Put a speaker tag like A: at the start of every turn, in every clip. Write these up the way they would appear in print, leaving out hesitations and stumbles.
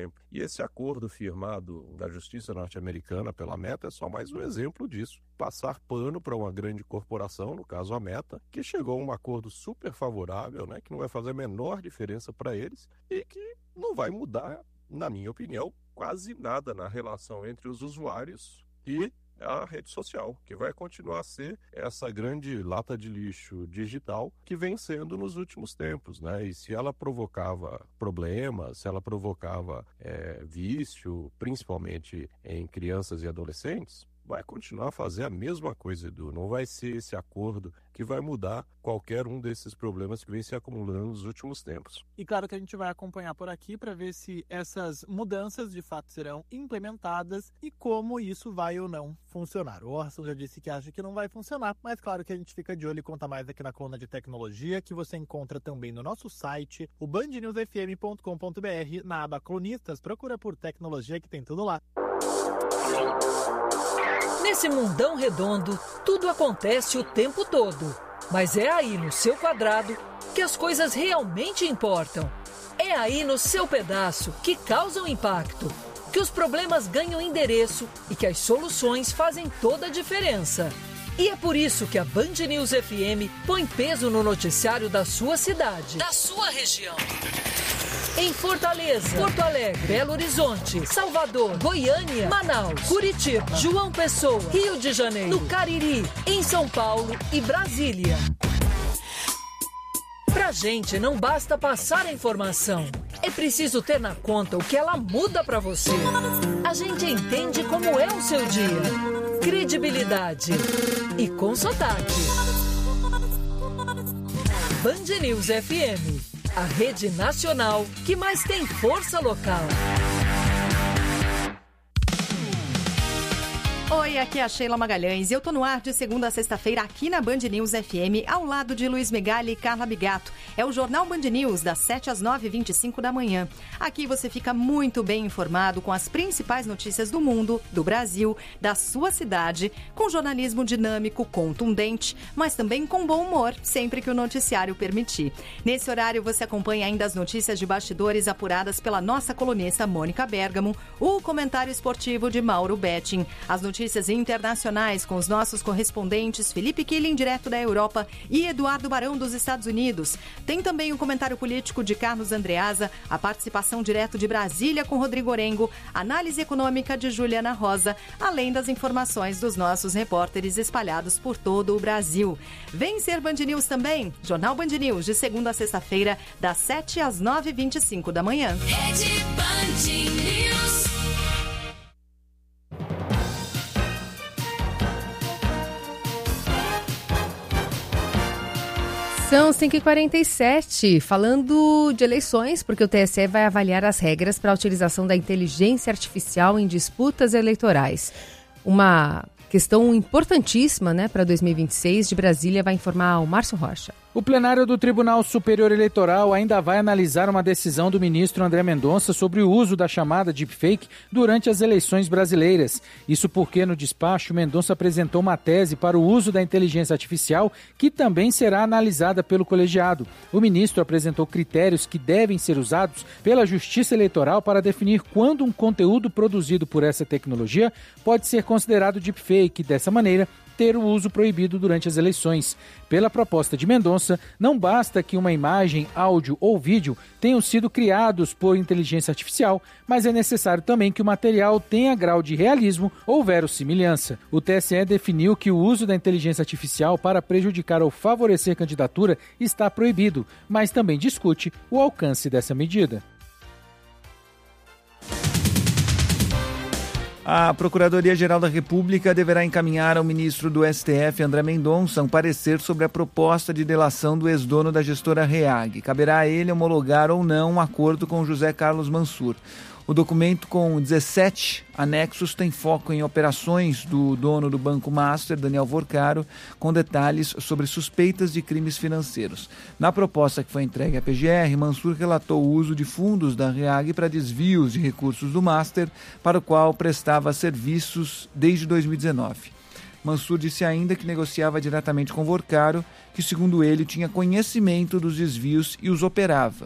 A: tempo. E esse acordo firmado da Justiça norte-americana pela Meta é só mais um exemplo disso. Passar pano para uma grande corporação, no caso a Meta, que chegou a um acordo super favorável, né, que não vai fazer a menor diferença para eles e que não vai mudar, na minha opinião, quase nada na relação entre os usuários e a rede social, que vai continuar a ser essa grande lata de lixo digital que vem sendo nos últimos tempos, né? E se ela provocava problemas, se ela provocava vício, principalmente em crianças e adolescentes, vai continuar a fazer a mesma coisa, Edu. Não vai ser esse acordo que vai mudar qualquer um desses problemas que vem se acumulando nos últimos tempos.
B: E claro que a gente vai acompanhar por aqui para ver se essas mudanças de fato serão implementadas e como isso vai ou não funcionar. O Orson já disse que acha que não vai funcionar, mas claro que a gente fica de olho e conta mais aqui na coluna de tecnologia, que você encontra também no nosso site, o bandnewsfm.com.br, na aba Cronistas. Procura por tecnologia que tem tudo lá.
C: Nesse mundão redondo, tudo acontece o tempo todo. Mas é aí no seu quadrado que as coisas realmente importam. É aí no seu pedaço que causam impacto, que os problemas ganham endereço e que as soluções fazem toda a diferença. E é por isso que a Band News FM põe peso no noticiário da sua cidade, da sua região. Em Fortaleza, Porto Alegre, Belo Horizonte, Salvador, Goiânia, Manaus, Curitiba, João Pessoa, Rio de Janeiro, no Cariri, em São Paulo e Brasília. Pra gente não basta passar a informação, é preciso ter na conta o que ela muda pra você. A gente entende como é o seu dia. Credibilidade e com sotaque. Band News FM. A rede nacional que mais tem força local.
D: Oi, aqui é a Sheila Magalhães e eu tô no ar de segunda a sexta-feira aqui na Band News FM, ao lado de Luiz Megali e Carla Bigato. É o Jornal Band News, das 7 às 9h25 da manhã. Aqui você fica muito bem informado com as principais notícias do mundo, do Brasil, da sua cidade, com jornalismo dinâmico, contundente, mas também com bom humor, sempre que o noticiário permitir. Nesse horário você acompanha ainda as notícias de bastidores apuradas pela nossa colunista Mônica Bergamo, o comentário esportivo de Mauro Betting, as notícias internacionais com os nossos correspondentes Felipe Killing, direto da Europa, e Eduardo Barão, dos Estados Unidos. Tem também o comentário político de Carlos Andreasa, a participação direto de Brasília com Rodrigo Orengo, análise econômica de Juliana Rosa, além das informações dos nossos repórteres espalhados por todo o Brasil. Vem ser Band News também, Jornal Band News, de segunda a sexta-feira, das 7 às 9h25 da manhã.
E: Rede Band News.
F: São 5h47, falando de eleições, porque o TSE vai avaliar as regras para a utilização da inteligência artificial em disputas eleitorais. Uma questão importantíssima, né, para 2026. De Brasília vai informar o Márcio Rocha.
G: O plenário do Tribunal Superior Eleitoral ainda vai analisar uma decisão do ministro André Mendonça sobre o uso da chamada deepfake durante as eleições brasileiras. Isso porque, no despacho, Mendonça apresentou uma tese para o uso da inteligência artificial que também será analisada pelo colegiado. O ministro apresentou critérios que devem ser usados pela Justiça Eleitoral para definir quando um conteúdo produzido por essa tecnologia pode ser considerado deepfake e, dessa maneira, ter o uso proibido durante as eleições. Pela proposta de Mendonça, não basta que uma imagem, áudio ou vídeo tenham sido criados por inteligência artificial, mas é necessário também que o material tenha grau de realismo ou verossimilhança. O TSE definiu que o uso da inteligência artificial para prejudicar ou favorecer candidatura está proibido, mas também discute o alcance dessa medida.
H: A Procuradoria-Geral da República deverá encaminhar ao ministro do STF, André Mendonça, um parecer sobre a proposta de delação do ex-dono da gestora REAG. Caberá a ele homologar ou não um acordo com José Carlos Mansur. O documento, com 17 anexos, tem foco em operações do dono do Banco Master, Daniel Vorcaro, com detalhes sobre suspeitas de crimes financeiros. Na proposta que foi entregue à PGR, Mansur relatou o uso de fundos da REAG para desvios de recursos do Master, para o qual prestava serviços desde 2019. Mansur disse ainda que negociava diretamente com Vorcaro, que, segundo ele, tinha conhecimento dos desvios e os operava.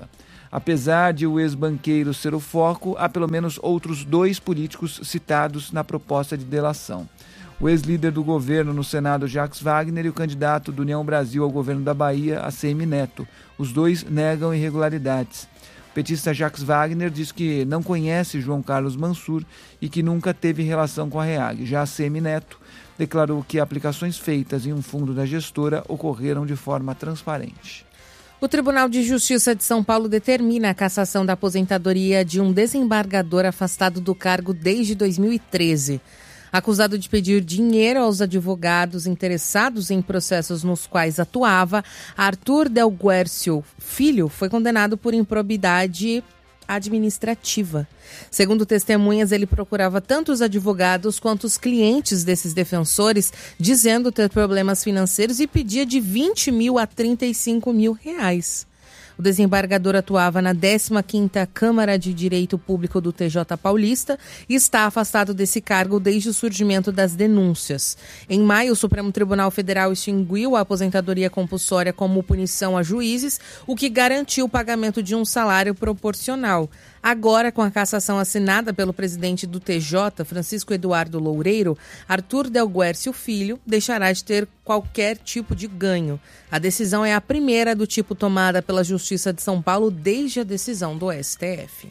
H: Apesar de o ex-banqueiro ser o foco, há pelo menos outros 2 políticos citados na proposta de delação. O ex-líder do governo no Senado, Jacques Wagner, e o candidato do União Brasil ao governo da Bahia, ACM Neto. Os 2 negam irregularidades. O petista Jacques Wagner diz que não conhece João Carlos Mansur e que nunca teve relação com a REAG. Já ACM Neto declarou que aplicações feitas em um fundo da gestora ocorreram de forma transparente.
F: O Tribunal de Justiça de São Paulo determina a cassação da aposentadoria de um desembargador afastado do cargo desde 2013. Acusado de pedir dinheiro aos advogados interessados em processos nos quais atuava, Arthur Del Guercio Filho foi condenado por improbidade administrativa. Segundo testemunhas, ele procurava tanto os advogados quanto os clientes desses defensores, dizendo ter problemas financeiros e pedia de 20 mil a 35 mil reais. O desembargador atuava na 15ª Câmara de Direito Público do TJ Paulista e está afastado desse cargo desde o surgimento das denúncias. Em maio, o Supremo Tribunal Federal extinguiu a aposentadoria compulsória como punição a juízes, o que garantiu o pagamento de um salário proporcional. Agora, com a cassação assinada pelo presidente do TJ, Francisco Eduardo Loureiro, Arthur Del Guercio Filho deixará de ter qualquer tipo de ganho. A decisão é a primeira do tipo tomada pela Justiça de São Paulo desde a decisão do STF.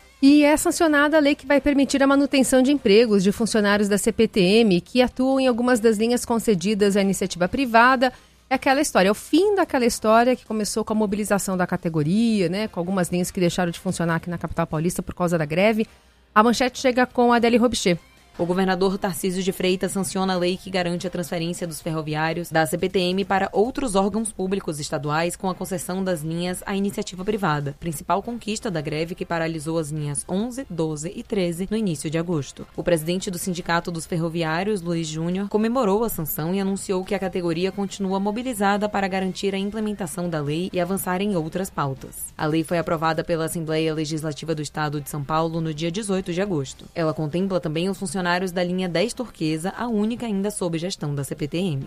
I: E é sancionada a lei que vai permitir a manutenção de empregos de funcionários da CPTM que atuam em algumas das linhas concedidas à iniciativa privada. É aquela história, é o fim daquela história que começou com a mobilização da categoria, né, com algumas linhas que deixaram de funcionar aqui na capital paulista por causa da greve. A manchete chega com a Adélie Robichê.
J: O governador Tarcísio de Freitas sanciona a lei que garante a transferência dos ferroviários da CPTM para outros órgãos públicos estaduais com a concessão das linhas à iniciativa privada, principal conquista da greve que paralisou as linhas 11, 12 e 13 no início de agosto. O presidente do Sindicato dos Ferroviários, Luiz Júnior, comemorou a sanção e anunciou que a categoria continua mobilizada para garantir a implementação da lei e avançar em outras pautas. A lei foi aprovada pela Assembleia Legislativa do Estado de São Paulo no dia 18 de agosto. Ela contempla também os funcionários da linha 10 Turquesa, a única ainda sob gestão da CPTM.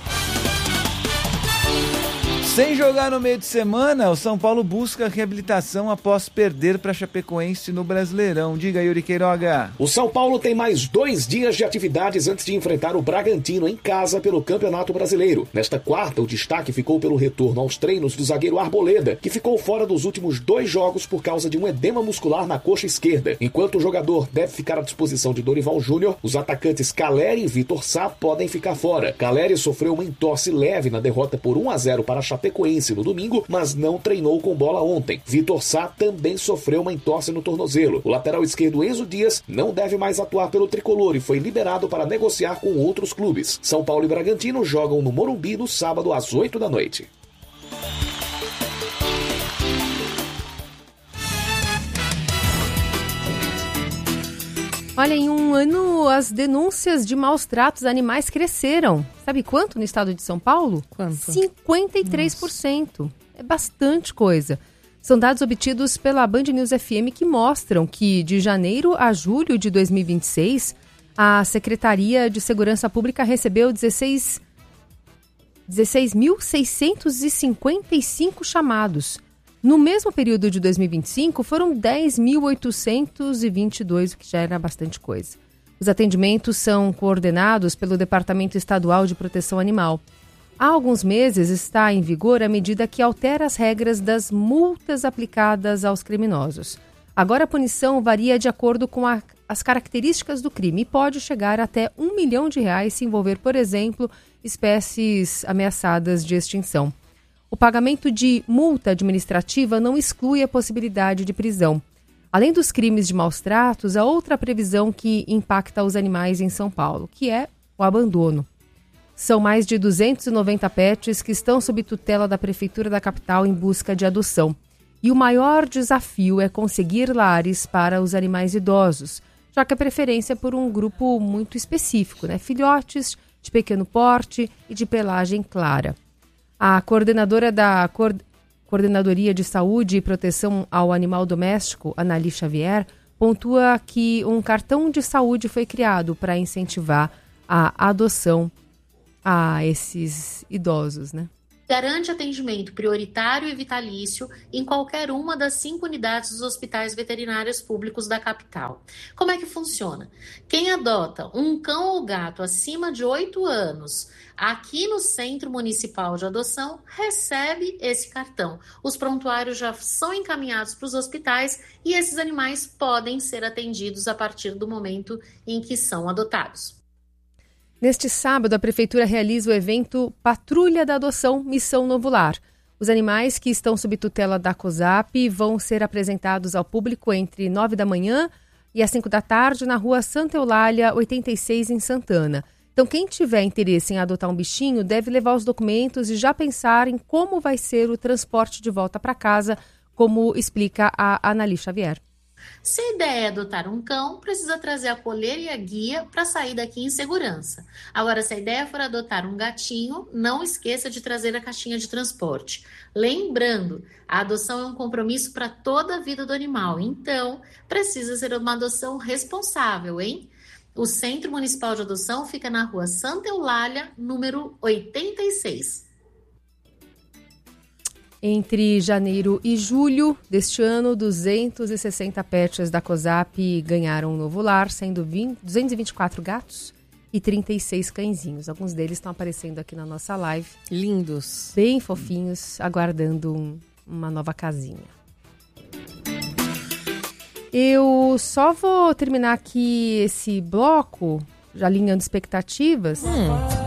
H: Sem jogar no meio de semana, o São Paulo busca reabilitação após perder para a Chapecoense no Brasileirão. Diga, Yuri Queiroga.
K: O São Paulo tem mais 2 dias de atividades antes de enfrentar o Bragantino em casa pelo Campeonato Brasileiro. Nesta quarta, o destaque ficou pelo retorno aos treinos do zagueiro Arboleda, que ficou fora dos últimos 2 jogos por causa de um edema muscular na coxa esquerda. Enquanto o jogador deve ficar à disposição de Dorival Júnior, os atacantes Caleri e Vitor Sá podem ficar fora. Caleri sofreu uma entorse leve na derrota por 1-0 para a Chapecoense no domingo, mas não treinou com bola ontem. Vitor Sá também sofreu uma entorse no tornozelo. O lateral esquerdo Enzo Dias não deve mais atuar pelo tricolor e foi liberado para negociar com outros clubes. São Paulo e Bragantino jogam no Morumbi no sábado às 8 da noite.
I: Olha, em um ano as denúncias de maus tratos a animais cresceram. Sabe quanto no estado de São Paulo?
F: Quanto?
I: 53%. Nossa. É bastante coisa. São dados obtidos pela Band News FM que mostram que de janeiro a julho de 2026, a Secretaria de Segurança Pública recebeu 16.655 chamados. No mesmo período de 2025, foram 10.822, o que já era bastante coisa. Os atendimentos são coordenados pelo Departamento Estadual de Proteção Animal. Há alguns meses está em vigor a medida que altera as regras das multas aplicadas aos criminosos. Agora a punição varia de acordo com as características do crime e pode chegar até R$1 milhão se envolver, por exemplo, espécies ameaçadas de extinção. O pagamento de multa administrativa não exclui a possibilidade de prisão. Além dos crimes de maus tratos, há outra previsão que impacta os animais em São Paulo, que é o abandono. São mais de 290 pets que estão sob tutela da Prefeitura da capital em busca de adoção. E o maior desafio é conseguir lares para os animais idosos, já que a preferência é por um grupo muito específico, né? Filhotes de pequeno porte e de pelagem clara. A coordenadora da Coordenadoria de Saúde e Proteção ao Animal Doméstico, Anali Xavier, pontua que um cartão de saúde foi criado para incentivar a adoção a esses idosos, né?
L: garante atendimento prioritário e vitalício em qualquer uma das 5 unidades dos hospitais veterinários públicos da capital. Como é que funciona? Quem adota um cão ou gato acima de 8 anos aqui no Centro Municipal de Adoção recebe esse cartão. Os prontuários já são encaminhados para os hospitais e esses animais podem ser atendidos a partir do momento em que são adotados.
I: Neste sábado, a Prefeitura realiza o evento Patrulha da Adoção Missão Novo Lar. Os animais que estão sob tutela da COSAP vão ser apresentados ao público entre 9 da manhã e às 5 da tarde na rua Santa Eulália, 86, em Santana. Então, quem tiver interesse em adotar um bichinho deve levar os documentos e já pensar em como vai ser o transporte de volta para casa, como explica a Anali Xavier.
L: Se a ideia é adotar um cão, precisa trazer a coleira e a guia para sair daqui em segurança. Agora, se a ideia for adotar um gatinho, não esqueça de trazer a caixinha de transporte. Lembrando, a adoção é um compromisso para toda a vida do animal, então precisa ser uma adoção responsável, hein? O Centro Municipal de Adoção fica na rua Santa Eulália, número 86.
I: Entre janeiro e julho deste ano, 260 pets da COSAP ganharam um novo lar, sendo 224 gatos e 36 cãezinhos. Alguns deles estão aparecendo aqui na nossa live.
F: Lindos.
I: Bem fofinhos, aguardando uma nova casinha. Eu só vou terminar aqui esse bloco, já alinhando expectativas.